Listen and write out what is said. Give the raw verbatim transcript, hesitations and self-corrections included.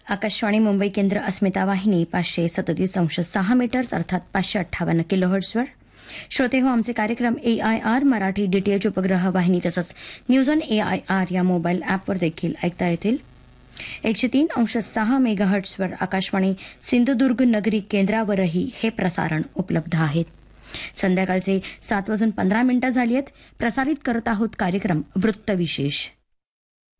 आकाशवाणी मुंबई केंद्र अस्मिता वाहिनी पाचशे सदतीस अंश सहा मीटर्स अर्थात पाचशे अठ्ठावन्न किलोहर्ट्झवर. श्रोते हो, आमचे कार्यक्रम ए आय आर मराठी डीटीएच उपग्रह वाहिनी तसंच news on A I R या मोबाईल ॲपवर देखील ऐकता येतील. एकशे तीन अंश सहा मेगाहर्ट्झवर आकाशवाणी सिंधुदुर्ग नगरी केंद्रावरही हे प्रसारण उपलब्ध आहेत. संध्याकाळचे सात वाजून पंधरा मिनिटं झाली आहेत. प्रसारित करत आहोत कार्यक्रम वृत्तविशेष.